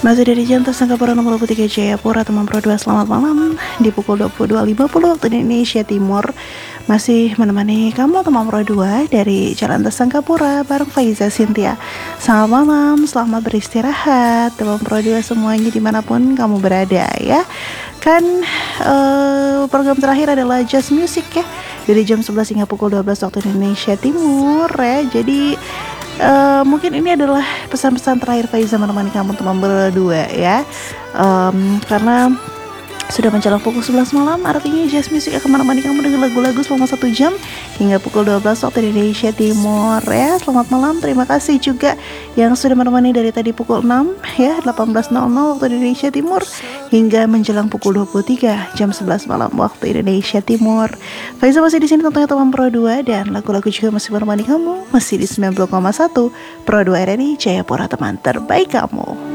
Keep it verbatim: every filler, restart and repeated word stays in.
Masih dari Jantan Sangkapura nomor dua puluh tiga Jayapura, teman Pro dua, selamat malam. Di pukul dua puluh dua lewat lima puluh waktu Indonesia Timur, masih menemani kamu teman Pro dua dari Jalan Sangkapura bareng Faiza Cynthia. Selamat malam, selamat beristirahat teman Pro dua semuanya dimanapun kamu berada ya. Kan uh, program terakhir adalah Just Music ya, dari jam sebelas hingga pukul dua belas waktu Indonesia Timur ya. Jadi Uh, mungkin ini adalah pesan-pesan terakhir Faiza menemani kamu teman berdua ya, um, karena sudah menjelang pukul sebelas malam, artinya Just Music akan menemani kamu dengan lagu-lagu selama satu jam hingga pukul dua belas waktu Indonesia Timur ya. Selamat malam, terima kasih juga yang sudah menemani dari tadi pukul enam ya, delapan belas nol nol waktu Indonesia Timur hingga menjelang pukul dua puluh tiga jam sebelas malam waktu Indonesia Timur. Faiza masih di sini tentunya teman Pro dua, dan lagu-lagu juga masih menemani kamu masih di sembilan puluh koma satu Pro dua R R I Jayapura, teman terbaik kamu.